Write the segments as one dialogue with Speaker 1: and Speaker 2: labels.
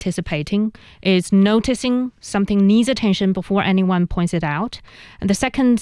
Speaker 1: anticipating, is noticing something needs attention before anyone points it out. And the second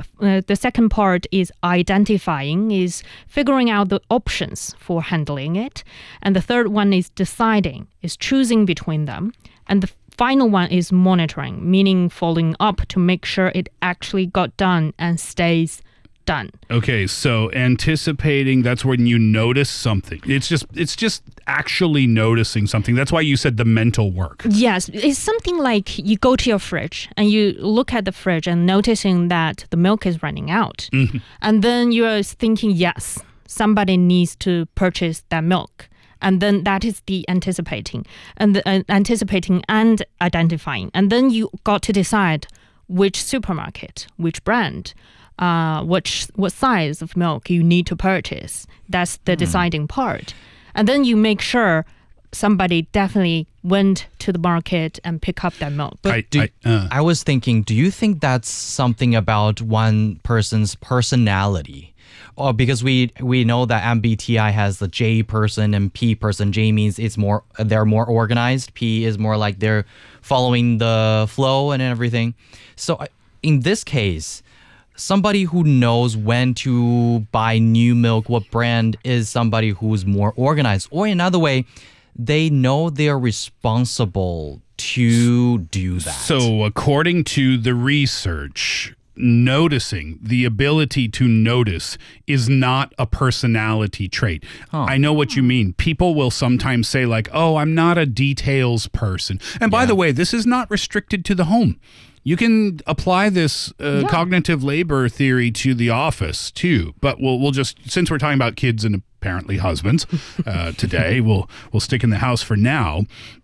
Speaker 1: part is identifying, is figuring out the options for handling it. And the third one is deciding, is choosing between them. And the final one is monitoring, meaning following up to make sure it actually got done and stays done.
Speaker 2: Okay, so anticipating, that's when you notice something. It's just actually noticing something. That's why you said the mental work.
Speaker 1: Yes, it's something like you go to your fridge and you look at the fridge and noticing that the milk is running out. Mm-hmm. And then you're thinking, yes, somebody needs to purchase that milk. And then that is the anticipating and anticipating and identifying. And then you got to decide which supermarket, which brand, what size of milk you need to purchase. That's the deciding part. And then you make sure somebody definitely went to the market and pick up that milk.
Speaker 3: But I was thinking, do you think that's something about one person's personality? Or because we know that MBTI has the J person and P person. J means they're more organized. P is more like they're following the flow and everything. So in this case, somebody who knows when to buy new milk, what brand, is somebody who's more organized. Or another way, they know they're responsible to do that.
Speaker 2: So according to the research, noticing, the ability to notice, is not a personality trait. I know what you mean. People will sometimes say like, oh, I'm not a details person. And by the way, this is not restricted to the home. You can apply this cognitive labor theory to the office too. But we'll just, since we're talking about kids and apparently husbands today, we'll stick in the house for now.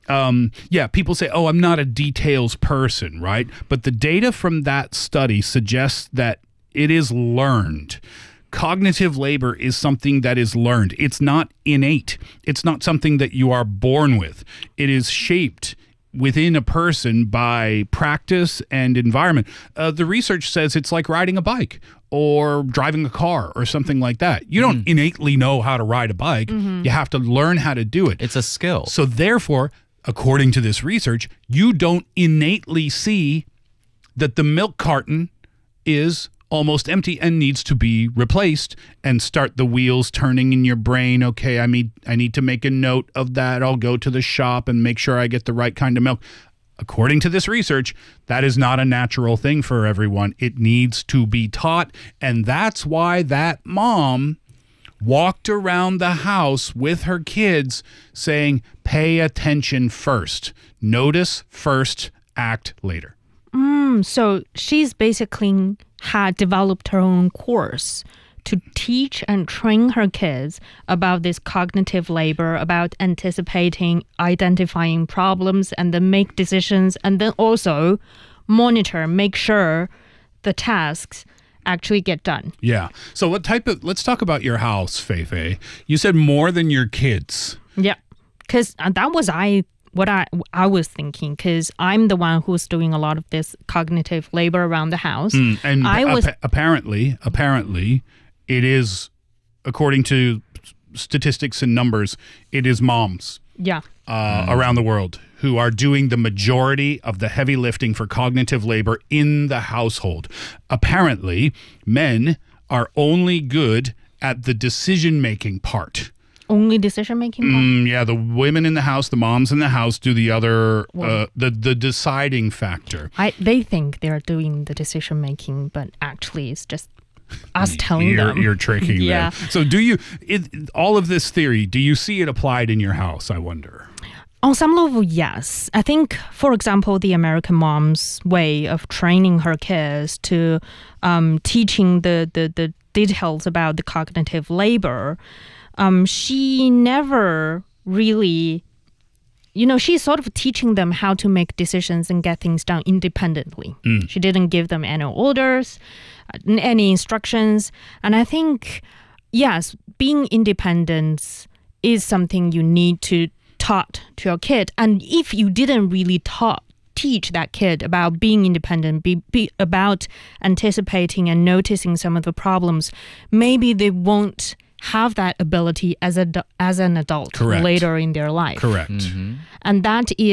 Speaker 2: People say, oh, I'm not a details person, right? But the data from that study suggests that it is learned. Cognitive labor is something that is learned. It's not innate. It's not something that you are born with. It is shaped within a person by practice and environment. The research says it's like riding a bike or driving a car or something like that. You don't innately know how to ride a bike. You have to learn how to do it.
Speaker 3: It's a skill.
Speaker 2: So therefore, according to this research, you don't innately see that the milk carton is almost empty and needs to be replaced, and start the wheels turning in your brain. Okay, I need to make a note of that. I'll go to the shop and make sure I get the right kind of milk. According to this research, that is not a natural thing for everyone. It needs to be taught, and that's why that mom walked around the house with her kids saying, pay attention first. Notice first, act later.
Speaker 1: So she's basically had developed her own course to teach and train her kids about this cognitive labor, about anticipating, identifying problems, and then make decisions, and then also monitor, make sure the tasks actually get done.
Speaker 2: Yeah. So let's talk about your house, Fei-Fei. You said more than your kids.
Speaker 1: Yeah. Because that was what I was thinking, because I'm the one who's doing a lot of this cognitive labor around the house.
Speaker 2: And apparently, it is, according to statistics and numbers, it is moms around the world who are doing the majority of the heavy lifting for cognitive labor in the household. Apparently, men are only good at the decision-making part.
Speaker 1: Only decision-making?
Speaker 2: The women in the house, the moms in the house do the other, the deciding factor.
Speaker 1: They think they're doing the decision-making, but actually it's just us telling them.
Speaker 2: You're tricking them. So all of this theory, do you see it applied in your house, I wonder?
Speaker 1: On some level, yes. I think, for example, the American mom's way of training her kids to teaching the details about the cognitive labor, she never really, she's sort of teaching them how to make decisions and get things done independently. She didn't give them any orders, any instructions. And I think, yes, being independent is something you need to taught to your kid. And if you didn't really teach that kid about being independent, be about anticipating and noticing some of the problems, maybe they won't have that ability as an adult later in their life.
Speaker 2: Correct.
Speaker 1: And that is